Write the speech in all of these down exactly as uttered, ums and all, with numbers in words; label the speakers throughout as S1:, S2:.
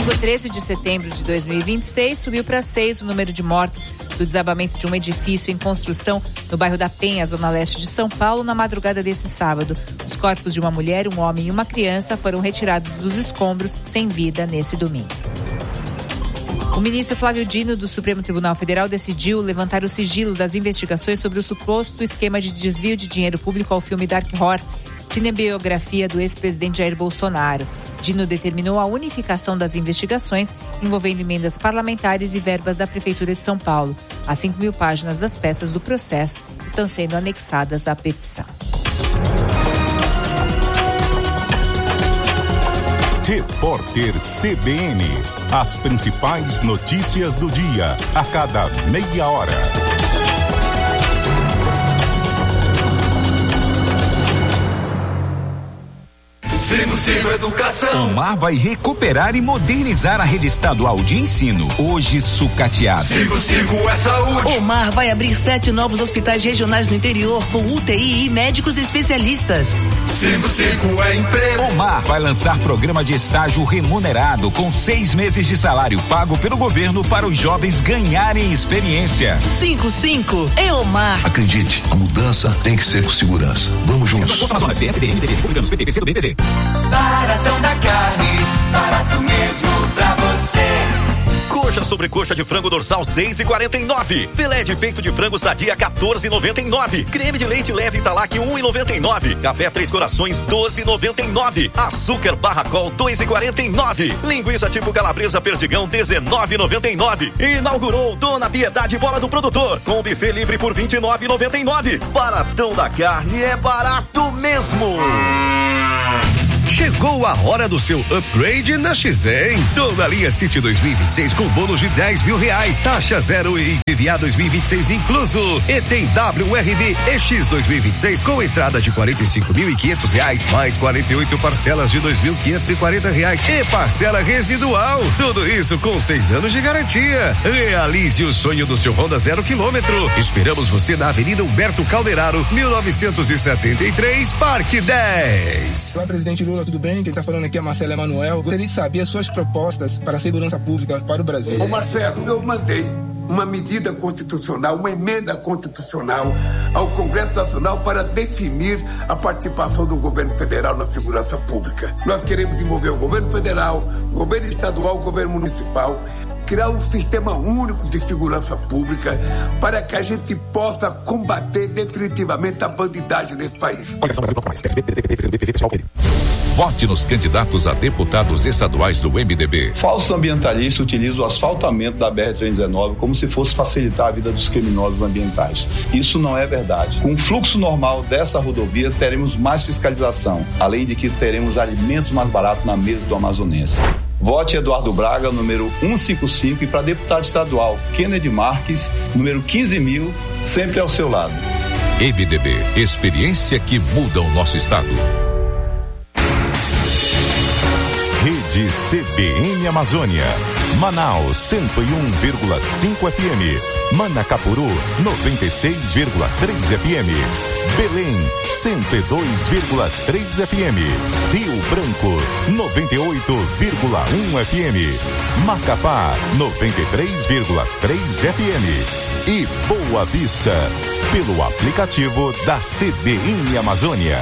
S1: domingo, treze de setembro de dois mil e vinte e seis, subiu para seis o número de mortos do desabamento de um edifício em construção no bairro da Penha, zona leste de São Paulo, na madrugada desse sábado. Os corpos de uma mulher, um homem e uma criança foram retirados dos escombros sem vida nesse domingo. O ministro Flávio Dino, do Supremo Tribunal Federal, decidiu levantar o sigilo das investigações sobre o suposto esquema de desvio de dinheiro público ao filme Dark Horse, cinebiografia do ex-presidente Jair Bolsonaro. Dino determinou a unificação das investigações envolvendo emendas parlamentares e verbas da Prefeitura de São Paulo. As cinco mil páginas das peças do processo estão sendo anexadas à petição.
S2: Repórter C B N. As principais notícias do dia, a cada meia hora.
S3: cinco cinco Educação.
S4: Omar vai recuperar e modernizar a rede estadual de ensino, hoje sucateada.
S3: cinco cinco é saúde.
S5: Omar vai abrir sete novos hospitais regionais no interior com U T I e médicos especialistas.
S3: cinco cinco é emprego.
S4: Omar vai lançar programa de estágio remunerado com seis meses de salário pago pelo governo para os jovens ganharem experiência.
S5: cinco cinco é Omar.
S6: Acredite, a mudança tem que ser com segurança. Vamos juntos.
S3: Baratão da carne, barato mesmo pra você.
S7: Coxa sobre coxa de frango dorsal seis e quarenta e nove. Filé de peito de frango sadia quatorze e noventa e nove. Creme de leite leve Italac um e noventa e nove. Café Três Corações doze e noventa e nove. Açúcar Barracol dois e quarenta e nove. Linguiça tipo calabresa Perdigão dezenove e noventa e nove. Inaugurou Dona Piedade Bola do Produtor com buffet livre por vinte e nove e noventa e nove. Baratão da carne é barato mesmo.
S8: Chegou a hora do seu upgrade na X cem. Toda a linha City dois mil e vinte e seis com bônus de dez mil reais, taxa zero e I P V A dois mil e vinte e seis incluso. E tem W R V E X dois mil e vinte e seis com entrada de quarenta e cinco mil e quinhentos reais, mais quarenta e oito parcelas de dois mil quinhentos e quarenta reais e parcela residual. Tudo isso com seis anos de garantia. Realize o sonho do seu Honda zero quilômetro. Esperamos você na Avenida Humberto Calderaro, mil novecentos e setenta e três, Parque dez.
S9: Olá, presidente Lula. Tudo bem? Quem está falando aqui é Marcelo Emanuel. Gostaria de saber as suas propostas para a segurança pública para o Brasil.
S10: Ô Marcelo, eu mandei uma medida constitucional, uma emenda constitucional ao Congresso Nacional para definir a participação do governo federal na segurança pública. Nós queremos envolver o governo federal, o governo estadual, o governo municipal, criar um sistema único de segurança pública para que a gente possa combater definitivamente a bandidagem nesse país.
S11: Vote nos candidatos a deputados estaduais do M D B.
S12: Falsos ambientalistas utilizam o asfaltamento da B R trezentos e dezenove como se fosse facilitar a vida dos criminosos ambientais. Isso não é verdade. Com o fluxo normal dessa rodovia, teremos mais fiscalização, além de que teremos alimentos mais baratos na mesa do amazonense. Vote Eduardo Braga, número cento e cinquenta e cinco, e para deputado estadual, Kennedy Marques, número quinze mil, sempre ao seu lado.
S11: M D B, experiência que muda o nosso estado.
S2: Rede C B N Amazônia. Manaus cento e um vírgula cinco F M. Manacapuru noventa e seis vírgula três F M. Belém cento e dois vírgula três F M. Rio Branco noventa e oito vírgula um F M. Macapá noventa e três vírgula três F M. E Boa Vista pelo aplicativo da C B N Amazônia.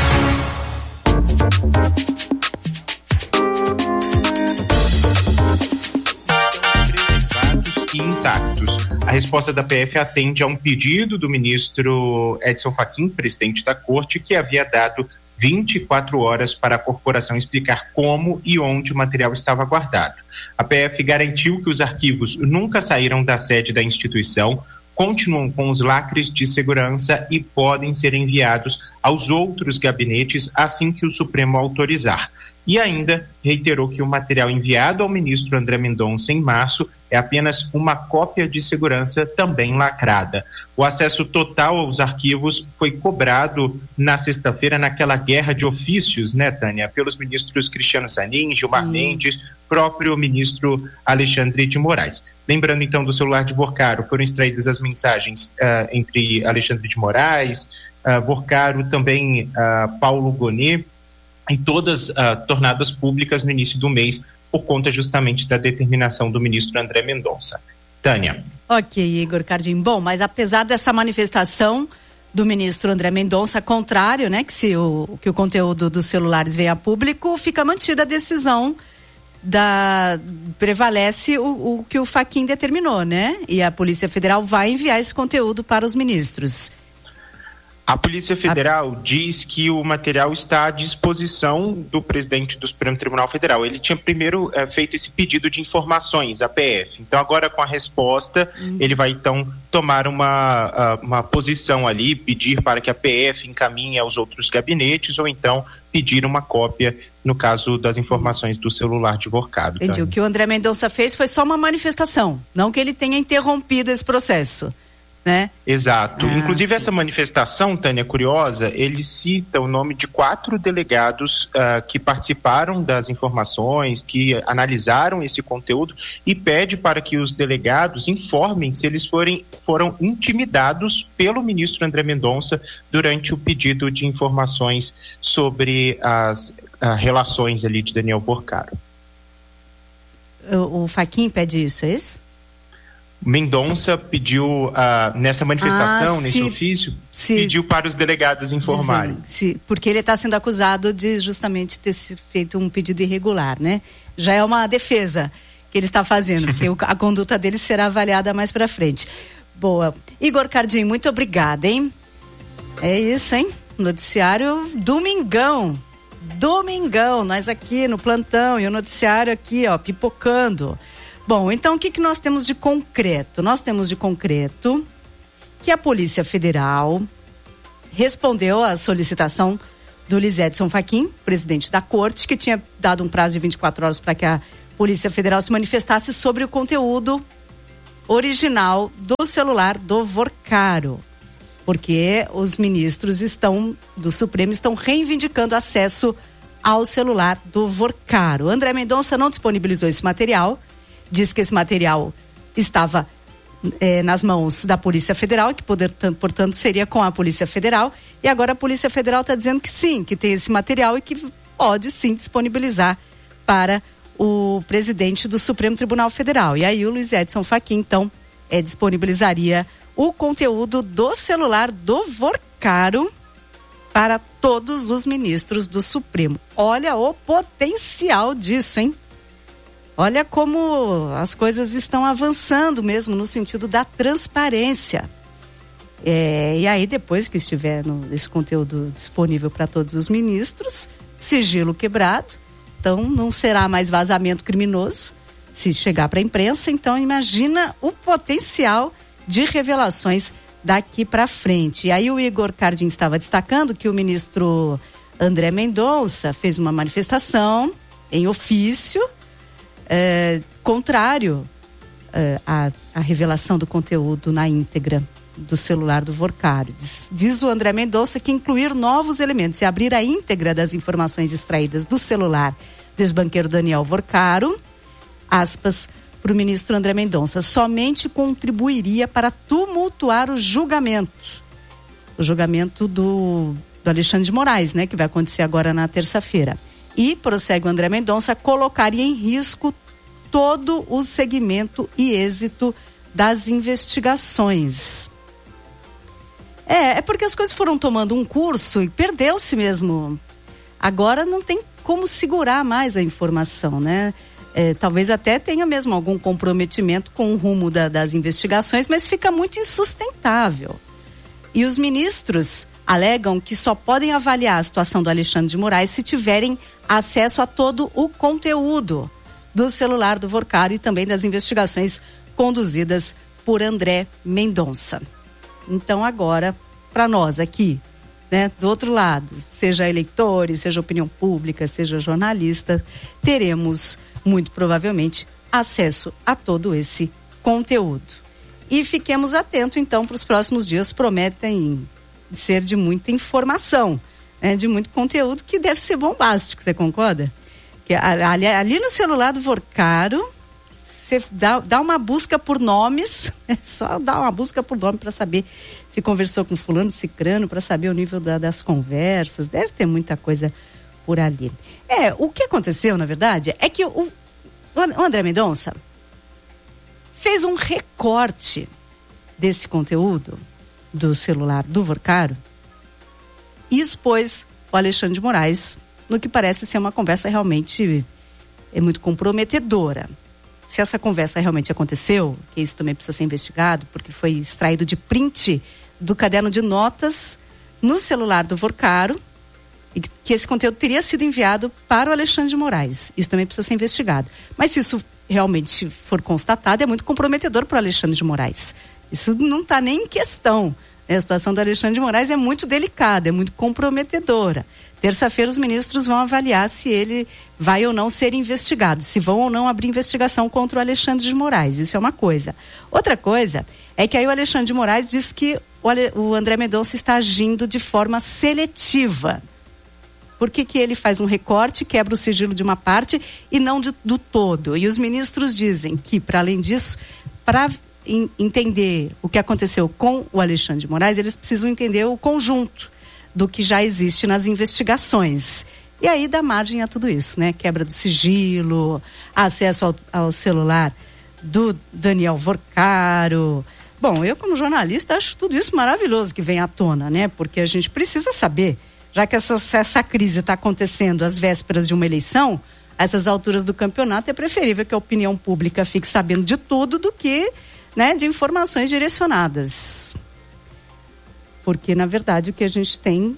S13: Intactos. A resposta da P F atende a um pedido do ministro Edson Fachin, presidente da Corte, que havia dado vinte e quatro horas para a corporação explicar como e onde o material estava guardado. A P F garantiu que os arquivos nunca saíram da sede da instituição, continuam com os lacres de segurança e podem ser enviados aos outros gabinetes assim que o Supremo autorizar. E ainda reiterou que o material enviado ao ministro André Mendonça em março é apenas uma cópia de segurança também lacrada. O acesso total aos arquivos foi cobrado na sexta-feira naquela guerra de ofícios, né, Tânia, pelos ministros Cristiano Zanin, Gilmar Sim. Mendes, próprio ministro Alexandre de Moraes. Lembrando então do celular de Borcaro, foram extraídas as mensagens uh, entre Alexandre de Moraes, uh, Borcaro, também uh, Paulo Gonet, e todas uh, tornadas públicas no início do mês, por conta justamente da determinação do ministro André Mendonça. Tânia.
S14: Ok, Igor Cardim. Bom, mas apesar dessa manifestação do ministro André Mendonça, contrário, né, que se o, que o conteúdo dos celulares venha a público, fica mantida a decisão da... prevalece o, o que o Fachin determinou, né? E a Polícia Federal vai enviar esse conteúdo para os ministros.
S13: A Polícia Federal a... diz que o material está à disposição do presidente do Supremo Tribunal Federal. Ele tinha primeiro é, feito esse pedido de informações à P F. Então, agora com a resposta, hum. ele vai então tomar uma, uma posição ali, pedir para que a P F encaminhe aos outros gabinetes ou então pedir uma cópia, no caso das informações do celular divulgado.
S14: Entendi. Tá? O que o André Mendonça fez foi só uma manifestação, não que ele tenha interrompido esse processo. Né?
S13: Exato. Ah, Inclusive sim. essa manifestação, Tânia, curiosa, ele cita o nome de quatro delegados uh, que participaram das informações, que analisaram esse conteúdo e pede para que os delegados informem se eles forem, foram intimidados pelo ministro André Mendonça durante o pedido de informações sobre as uh, relações ali de Daniel Porcaro.
S14: O, o Fachin pede isso, é isso?
S13: Mendonça pediu, uh, nessa manifestação, ah, nesse se, ofício, se, pediu para os delegados informarem.
S14: Se, porque ele está sendo acusado de justamente ter feito um pedido irregular, né? Já é uma defesa que ele está fazendo, porque a conduta dele será avaliada mais para frente. Boa. Igor Cardim, muito obrigada, hein? É isso, hein? Noticiário Domingão. Domingão, nós aqui no plantão e o noticiário aqui, ó, pipocando. Bom, então o que, que nós temos de concreto? Nós temos de concreto que a Polícia Federal respondeu à solicitação do Luiz Edson Fachin, presidente da Corte, que tinha dado um prazo de vinte e quatro horas para que a Polícia Federal se manifestasse sobre o conteúdo original do celular do Vorcaro, porque os ministros estão do Supremo estão reivindicando acesso ao celular do Vorcaro. André Mendonça não disponibilizou esse material. Diz que esse material estava eh, nas mãos da Polícia Federal, que poder, portanto seria com a Polícia Federal, e agora a Polícia Federal está dizendo que sim, que tem esse material e que pode sim disponibilizar para o presidente do Supremo Tribunal Federal. E aí o Luiz Edson Fachin, então, eh, disponibilizaria o conteúdo do celular do Vorcaro para todos os ministros do Supremo. Olha o potencial disso, hein? Olha como as coisas estão avançando mesmo no sentido da transparência. É, e aí, depois que estiver no, esse conteúdo disponível para todos os ministros, sigilo quebrado, então não será mais vazamento criminoso se chegar para a imprensa. Então, imagina o potencial de revelações daqui para frente. E aí o Igor Cardim estava destacando que o ministro André Mendonça fez uma manifestação em ofício É, contrário é, à, à revelação do conteúdo na íntegra do celular do Vorcaro. Diz, diz o André Mendonça que incluir novos elementos e abrir a íntegra das informações extraídas do celular do ex-banqueiro Daniel Vorcaro, aspas, para o ministro André Mendonça, somente contribuiria para tumultuar o julgamento. O julgamento do, do Alexandre de Moraes, né, que vai acontecer agora na terça-feira. E, prossegue o André Mendonça, colocaria em risco todo o segmento e êxito das investigações. É, é porque as coisas foram tomando um curso e perdeu-se mesmo. Agora não tem como segurar mais a informação, né? É, talvez até tenha mesmo algum comprometimento com o rumo da, das investigações, mas fica muito insustentável. E os ministros alegam que só podem avaliar a situação do Alexandre de Moraes se tiverem acesso a todo o conteúdo do celular do Vorcaro e também das investigações conduzidas por André Mendonça. Então agora, para nós aqui, né, do outro lado, seja eleitores, seja opinião pública, seja jornalista, teremos muito provavelmente acesso a todo esse conteúdo. E fiquemos atentos então para os próximos dias, prometem ser de muita informação, né, de muito conteúdo que deve ser bombástico, você concorda? Que ali, ali no celular do Vorcaro, você dá, dá uma busca por nomes, é só dar uma busca por nome para saber se conversou com fulano, cicrano, para saber o nível da, das conversas, deve ter muita coisa por ali. É, o que aconteceu, na verdade, é que o, o André Mendonça fez um recorte desse conteúdo do celular do Vorcaro e expôs o Alexandre de Moraes no que parece ser uma conversa realmente é muito comprometedora. Se essa conversa realmente aconteceu, que isso também precisa ser investigado, porque foi extraído de print do caderno de notas no celular do Vorcaro, e que esse conteúdo teria sido enviado para o Alexandre de Moraes. Isso também precisa ser investigado. Mas se isso realmente for constatado, é muito comprometedor para o Alexandre de Moraes. Isso não está nem em questão. A situação do Alexandre de Moraes é muito delicada, é muito comprometedora. Terça-feira os ministros vão avaliar se ele vai ou não ser investigado, se vão ou não abrir investigação contra o Alexandre de Moraes. Isso é uma coisa. Outra coisa é que aí o Alexandre de Moraes diz que o, Ale... o André Mendonça está agindo de forma seletiva. Por que que ele faz um recorte, quebra o sigilo de uma parte e não de, do todo? E os ministros dizem que, para além disso, para in, entender o que aconteceu com o Alexandre de Moraes, eles precisam entender o conjunto do que já existe nas investigações. E aí dá margem a tudo isso, né? Quebra do sigilo, acesso ao, ao celular do Daniel Vorcaro. Bom, eu como jornalista acho tudo isso maravilhoso que vem à tona, né? Porque a gente precisa saber, já que essa, essa crise está acontecendo às vésperas de uma eleição, a essas alturas do campeonato é preferível que a opinião pública fique sabendo de tudo do que, né, de informações direcionadas. Porque, na verdade, o que a gente tem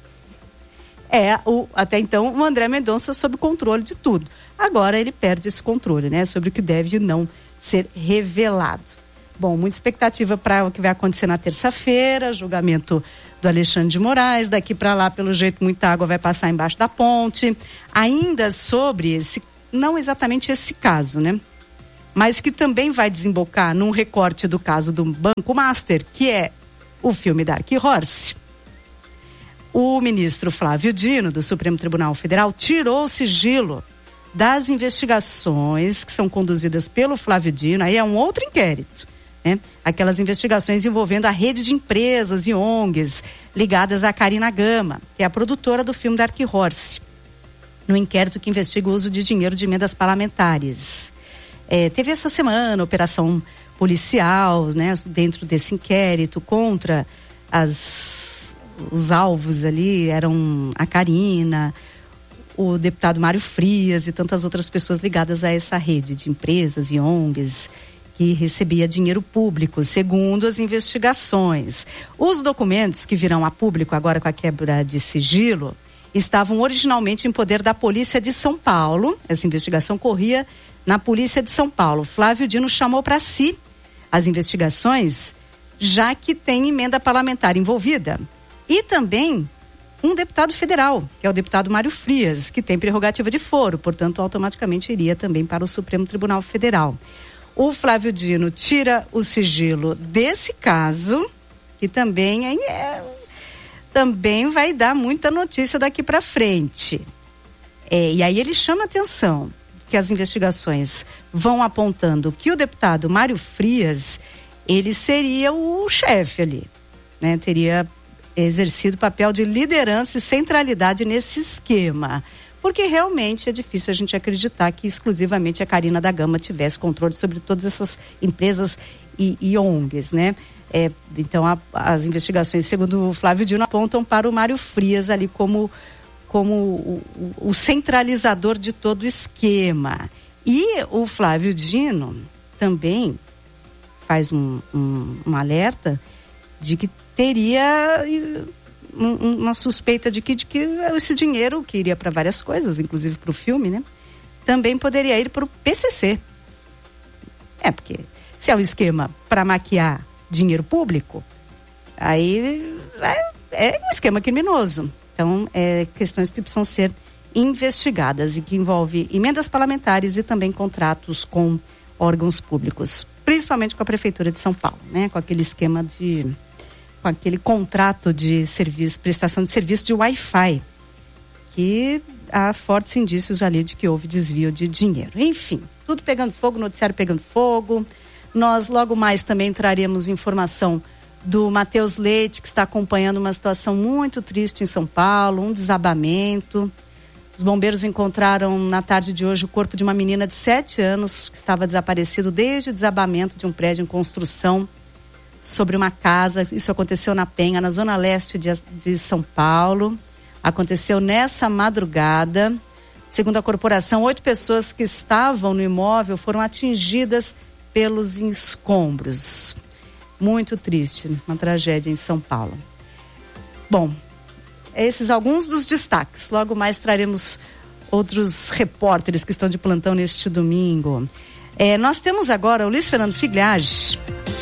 S14: é, o, até então, o André Mendonça sob controle de tudo. Agora ele perde esse controle, né, sobre o que deve e não ser revelado. Bom, muita expectativa para o que vai acontecer na terça-feira, julgamento do Alexandre de Moraes. Daqui para lá, pelo jeito, muita água vai passar embaixo da ponte. Ainda sobre esse, não exatamente esse caso, né? Mas que também vai desembocar num recorte do caso do Banco Master, que é o filme Dark Horse. O ministro Flávio Dino, do Supremo Tribunal Federal, tirou o sigilo das investigações que são conduzidas pelo Flávio Dino. Aí é um outro inquérito, né? Aquelas investigações envolvendo a rede de empresas e O N Gs ligadas à Karina Gama, que é a produtora do filme Dark Horse, no inquérito que investiga o uso de dinheiro de emendas parlamentares. É, teve essa semana operação policial, né, dentro desse inquérito contra as, os alvos ali, eram a Karina, o deputado Mário Frias e tantas outras pessoas ligadas a essa rede de empresas e O N Gs que recebia dinheiro público, segundo as investigações. Os documentos que virão a público agora com a quebra de sigilo estavam originalmente em poder da Polícia de São Paulo. Essa investigação corria na Polícia de São Paulo. Flávio Dino chamou para si as investigações, já que tem emenda parlamentar envolvida. E também um deputado federal, que é o deputado Mário Frias, que tem prerrogativa de foro, portanto, automaticamente iria também para o Supremo Tribunal Federal. O Flávio Dino tira o sigilo desse caso, que também, é, também vai dar muita notícia daqui para frente. É, e aí ele chama atenção que as investigações vão apontando que o deputado Mário Frias, ele seria o chefe ali, né? Teria exercido papel de liderança e centralidade nesse esquema. Porque realmente é difícil a gente acreditar que exclusivamente a Karina da Gama tivesse controle sobre todas essas empresas e, e O N Gs, né? É, então a, as investigações, segundo o Flávio Dino, apontam para o Mário Frias ali como, como o, o, o centralizador de todo o esquema. E o Flávio Dino também faz um, um, um alerta de que teria uma suspeita de que, de que esse dinheiro, que iria para várias coisas, inclusive para o filme, né, também poderia ir para o P C C. É, porque se é um esquema para maquiar dinheiro público, aí é, é um esquema criminoso. Então, é questões que precisam ser investigadas e que envolve emendas parlamentares e também contratos com órgãos públicos, principalmente com a Prefeitura de São Paulo, né, com aquele esquema de... com aquele contrato de serviço, prestação de serviço de Wi-Fi, que há fortes indícios ali de que houve desvio de dinheiro. Enfim, tudo pegando fogo, noticiário pegando fogo. Nós logo mais também traremos informação do Matheus Leite, que está acompanhando uma situação muito triste em São Paulo, um desabamento. Os bombeiros encontraram na tarde de hoje o corpo de uma menina de sete anos que estava desaparecido desde o desabamento de um prédio em construção sobre uma casa. Isso aconteceu na Penha, na zona leste de, de São Paulo. Aconteceu nessa madrugada. Segundo a corporação, oito pessoas que estavam no imóvel foram atingidas pelos escombros. Muito triste, uma tragédia em São Paulo. Bom, esses alguns dos destaques. Logo mais traremos outros repórteres que estão de plantão neste domingo. É, nós temos agora o Luiz Fernando Figliage.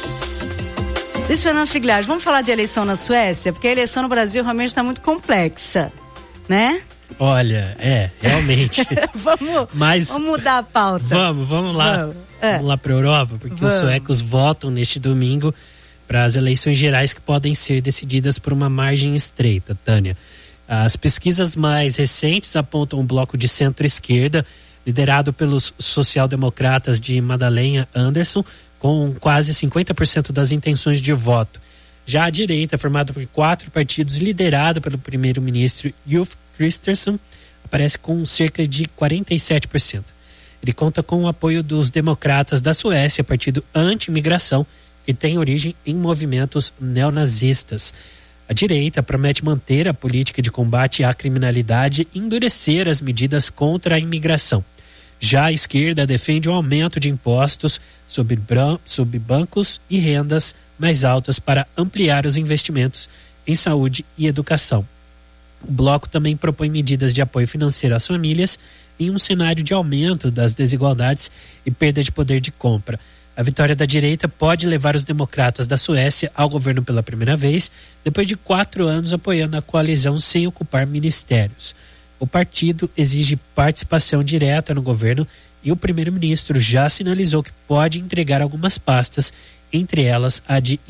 S14: Luiz Fernando Figliage, vamos falar de eleição na Suécia? Porque a eleição no Brasil realmente está muito complexa, né?
S15: Olha, é, realmente.
S14: vamos,
S15: Mas,
S14: vamos mudar a pauta.
S15: Vamos, vamos lá. Vamos, é. vamos lá para a Europa, porque vamos. Os suecos votam neste domingo para as eleições gerais que podem ser decididas por uma margem estreita, Tânia. As pesquisas mais recentes apontam um bloco de centro-esquerda, liderado pelos social-democratas de Magdalena Andersson, com quase cinquenta por cento das intenções de voto. Já a direita, formada por quatro partidos, liderado pelo primeiro-ministro Ulf Kristersson, aparece com cerca de quarenta e sete por cento. Ele conta com o apoio dos democratas da Suécia, partido anti-imigração, que tem origem em movimentos neonazistas. A direita promete manter a política de combate à criminalidade e endurecer as medidas contra a imigração. Já a esquerda defende um aumento de impostos sobre, bran- sobre bancos e rendas mais altas para ampliar os investimentos em saúde e educação. O bloco também propõe medidas de apoio financeiro às famílias em um cenário de aumento das desigualdades e perda de poder de compra. A vitória da direita pode levar os democratas da Suécia ao governo pela primeira vez, depois de quatro anos apoiando a coalizão sem ocupar ministérios. O partido exige participação direta no governo e o primeiro-ministro já sinalizou que pode entregar algumas pastas, entre elas a de